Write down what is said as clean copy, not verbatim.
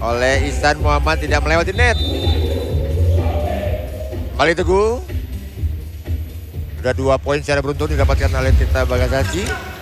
oleh Ihsan Muhammad, tidak melewati net. Kali Teguh. Sudah 2 poin secara beruntun didapatkan oleh Tirta Bagasasi.